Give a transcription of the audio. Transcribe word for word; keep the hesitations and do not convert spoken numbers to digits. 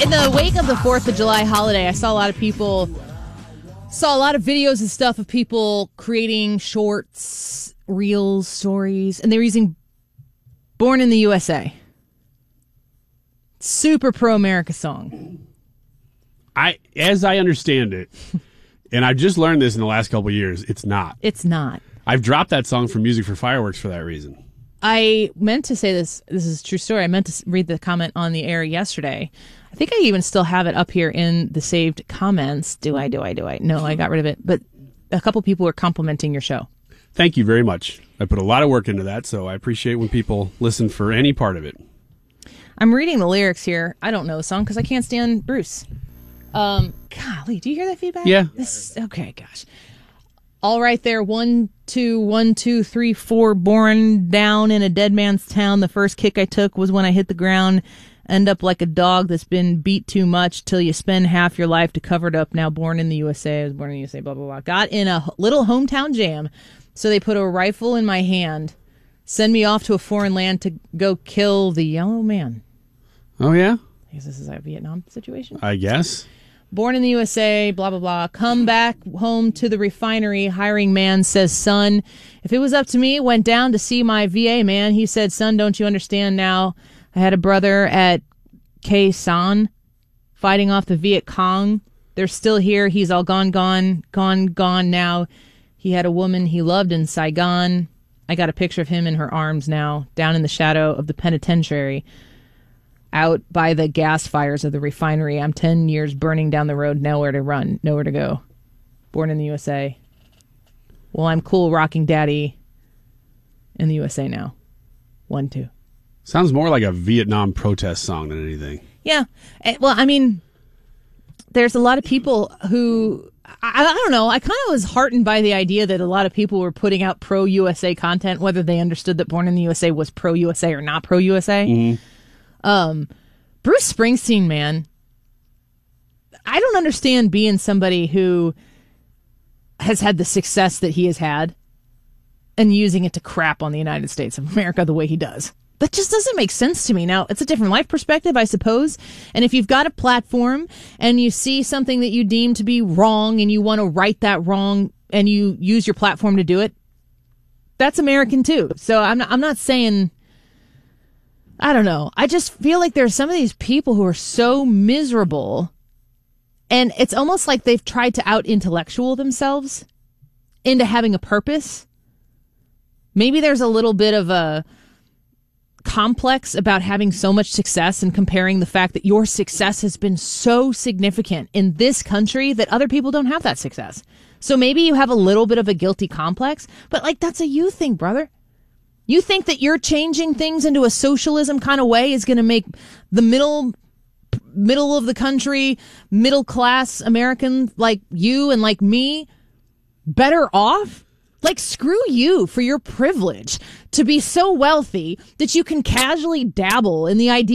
In the wake of the fourth of July holiday, I saw a lot of people, saw a lot of videos and stuff of people creating shorts, reels, stories, and they were using Born in the U S A. Super pro-America song. I, as I understand it, and I've just learned this in the last couple of years, it's not. It's not. I've dropped that song from Music for Fireworks for that reason. I meant to say this, this is a true story. I meant to read the comment on the air yesterday. I think I even still have it up here in the saved comments. Do I, do I, do I? No, I got rid of it. But a couple people were complimenting your show. Thank you very much. I put a lot of work into that, so I appreciate when people listen for any part of it. I'm reading the lyrics here. I don't know the song because I can't stand Bruce. Um, golly, do you hear that feedback? Yeah. This, okay, gosh. All right there, one, two, one, two, three, four, born down in a dead man's town. The first kick I took was when I hit the ground. End up like a dog that's been beat too much till you spend half your life to cover it up. Now born in the U S A. I was born in the U S A, blah, blah, blah. Got in a little hometown jam. So they put a rifle in my hand, send me off to a foreign land to go kill the yellow man. Oh, yeah? I guess this is a Vietnam situation. I guess. Born in the U S A, blah, blah, blah. Come back home to the refinery. Hiring man says, son, if it was up to me, went down to see my V A man. He said, son, don't you understand now? I had a brother at Khe Sanh fighting off the Viet Cong. They're still here. He's all gone, gone, gone, gone now. He had a woman he loved in Saigon. I got a picture of him in her arms now, down in the shadow of the penitentiary, out by the gas fires of the refinery. I'm ten years burning down the road, nowhere to run, nowhere to go. Born in the U S A. Well, I'm cool rocking daddy in the U S A now. One, two. Sounds more like a Vietnam protest song than anything. Yeah. Well, I mean, there's a lot of people who... I, I don't know. I kind of was heartened by the idea that a lot of people were putting out pro-U S A content, whether they understood that Born in the U S A was pro-U S A or not pro-U S A. Mm-hmm. Um, Bruce Springsteen, man, I don't understand being somebody who has had the success that he has had and using it to crap on the United States of America the way he does. That just doesn't make sense to me. Now, it's a different life perspective, I suppose. And if you've got a platform and you see something that you deem to be wrong and you want to right that wrong and you use your platform to do it, that's American too. So I'm not, I'm not saying, I don't know. I just feel like there's some of these people who are so miserable and it's almost like they've tried to out-intellectual themselves into having a purpose. Maybe there's a little bit of a complex about having so much success and comparing the fact that your success has been so significant in this country that other people don't have that success. So maybe you have a little bit of a guilty complex, but like that's a you thing, brother. You think that you're changing things into a socialism kind of way is going to make the middle middle of the country, middle class American like you and like me better off? Like, screw you for your privilege to be so wealthy that you can casually dabble in the idea